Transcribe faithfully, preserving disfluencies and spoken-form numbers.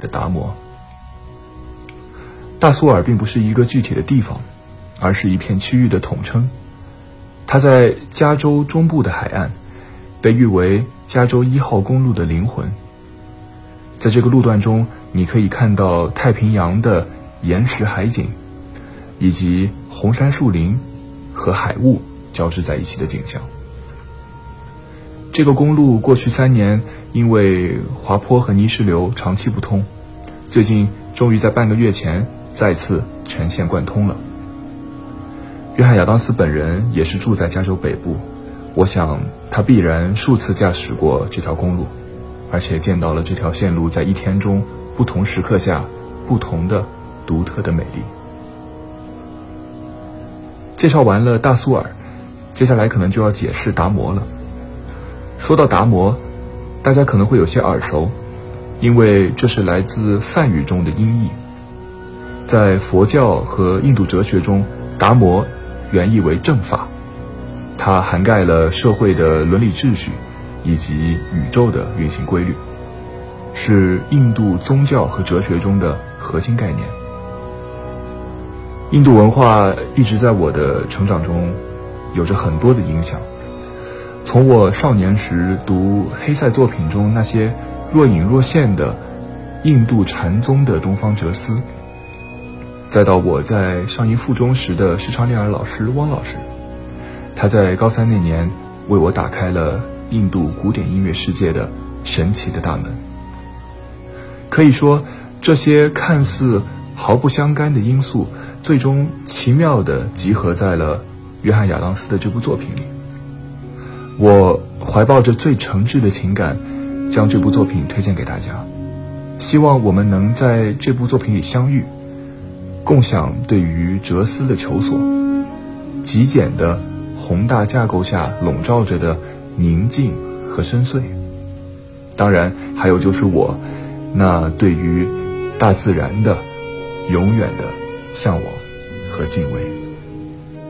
的达摩。大苏尔并不是一个具体的地方，而是一片区域的统称。它在加州中部的海岸，被誉为加州一号公路的灵魂。在这个路段中，你可以看到太平洋的岩石海景，以及红杉树林和海雾交织在一起的景象。这个公路过去三年因为滑坡和泥石流长期不通，最近终于在半个月前再次全线贯通了。约翰·亚当斯本人也是住在加州北部，我想他必然数次驾驶过这条公路，而且见到了这条线路在一天中不同时刻下不同的独特的美丽。介绍完了大苏尔，接下来可能就要解释达摩了。说到达摩，大家可能会有些耳熟，因为这是来自梵语中的音译。在佛教和印度哲学中，达摩原意为正法，它涵盖了社会的伦理秩序以及宇宙的运行规律，是印度宗教和哲学中的核心概念。印度文化一直在我的成长中有着很多的影响，从我少年时读黑塞作品中那些若隐若现的印度禅宗的东方哲思，再到我在上一附中时的视唱练耳老师汪老师，他在高三那年为我打开了印度古典音乐世界的神奇的大门。可以说，这些看似毫不相干的因素，最终奇妙地集合在了约翰·亚当斯的这部作品里。我怀抱着最诚挚的情感，将这部作品推荐给大家，希望我们能在这部作品里相遇，共享对于哲思的求索，极简的宏大架构下笼罩着的宁静和深邃。当然还有就是我那对于大自然的永远的向往和敬畏。